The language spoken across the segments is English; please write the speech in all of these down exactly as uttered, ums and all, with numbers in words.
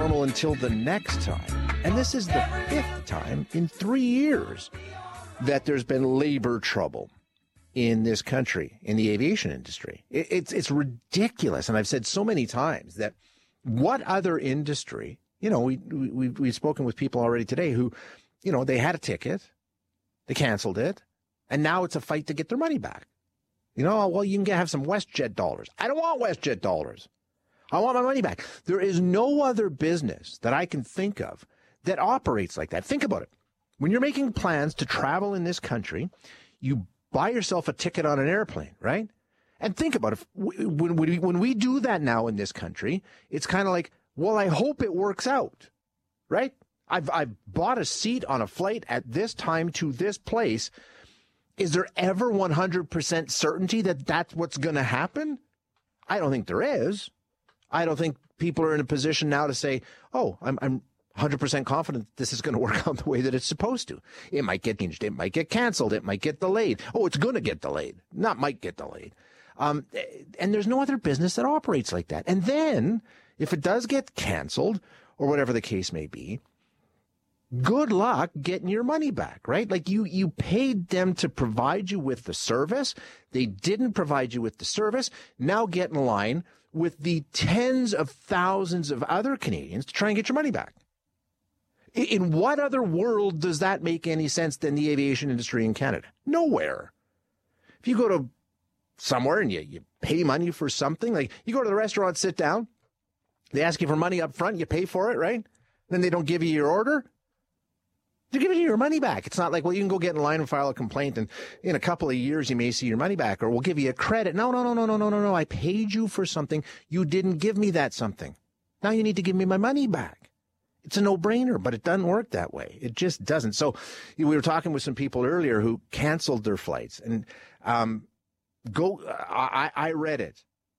normal until the next time. And this is the fifth time in three years that there's been labor trouble in this country, in the aviation industry. It, it's it's ridiculous. And I've said so many times that what other industry, you know, we, we, we've spoken with people already today who, you know, they had a ticket, they canceled it, and now it's a fight to get their money back. You know, well, you can get, have some WestJet dollars. I don't want WestJet dollars. I want my money back. There is no other business that I can think of that operates like that. Think about it. When you're making plans to travel in this country, you buy yourself a ticket on an airplane, right? And think about it. When we, when we do that now in this country, it's kind of like, well, I hope it works out, right? I've, I've bought a seat on a flight at this time to this place. Is there ever one hundred percent certainty that that's what's going to happen? I don't think there is. I don't think people are in a position now to say, oh, I'm, I'm one hundred percent confident this is going to work out the way that it's supposed to. It might get changed. It might get canceled. It might get delayed. Oh, it's going to get delayed. Not might get delayed. Um, and there's no other business that operates like that. And then if it does get canceled or whatever the case may be, good luck getting your money back, right? Like you, you paid them to provide you with the service. They didn't provide you with the service. Now get in line with the tens of thousands of other Canadians to try and get your money back. In what other world does that make any sense than the aviation industry in Canada? Nowhere. If you go to somewhere and you, you pay money for something, like you go to the restaurant, sit down, they ask you for money up front, you pay for it, right? Then they don't give you your order. They're giving you your money back. It's not like, well, you can go get in line and file a complaint, and in a couple of years you may see your money back, or we'll give you a credit. No, no, no, no, no, no, no, no. I paid you for something. You didn't give me that something. Now you need to give me my money back. It's a no-brainer, but it doesn't work that way. It just doesn't. So we were talking with some people earlier who canceled their flights, and um, go. I, I read it.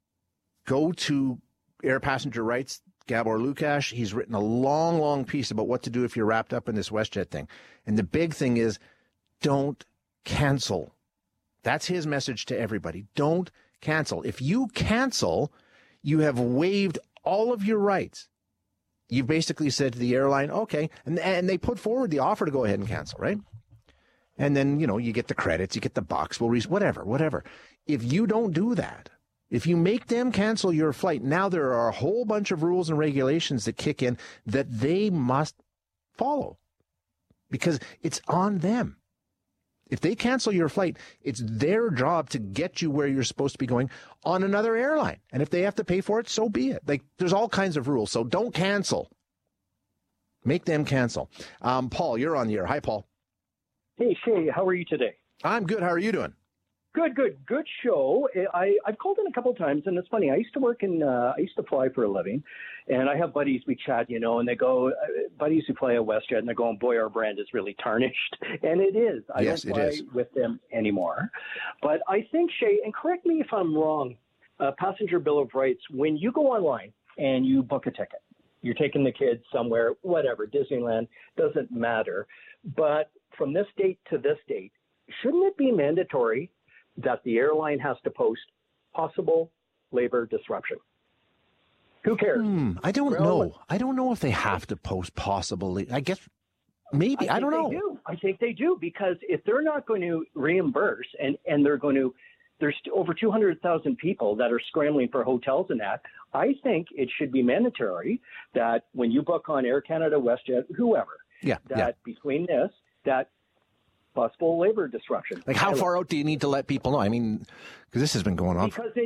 Go to Air Passenger Rights. Gabor Lukash, he's written a long, long piece about what to do if you're wrapped up in this WestJet thing. And the big thing is, don't cancel. That's his message to everybody. Don't cancel. If you cancel, you have waived all of your rights. You've basically said to the airline, okay, and, and they put forward the offer to go ahead and cancel, right? And then, you know, you get the credits, you get the box, well, whatever, whatever. If you don't do that, if you make them cancel your flight, now there are a whole bunch of rules and regulations that kick in that they must follow because it's on them. If they cancel your flight, it's their job to get you where you're supposed to be going on another airline. And if they have to pay for it, so be it. Like, there's all kinds of rules. So don't cancel. Make them cancel. Um, Paul, you're on the air. Hi, Paul. Hey, Shay, how are you today? I'm good. How are you doing? Good, good, good show. I, I've called in a couple of times, and it's funny. I used to work in, uh, I used to fly for a living, and I have buddies, we chat, you know, and they go, uh, buddies who fly a WestJet, and they're going, boy, our brand is really tarnished. And it is. I yes, don't fly it is. with them anymore. But I think, Shay, and correct me if I'm wrong, uh, Passenger Bill of Rights, when you go online and you book a ticket, you're taking the kids somewhere, whatever, Disneyland, doesn't matter. But from this date to this date, shouldn't it be mandatory that the airline has to post possible labor disruption? Who cares? Hmm, I don't Well, know. I don't know if they have to post possible. I guess maybe. I, I don't think know. They do. I think they do, because if they're not going to reimburse and, and they're going to, there's over two hundred thousand people that are scrambling for hotels and that, I think it should be mandatory that when you book on Air Canada, WestJet, whoever, Yeah, that yeah. between this, that possible labor disruption. Like, how far out do you need to let people know? I mean, because this has been going on. Because in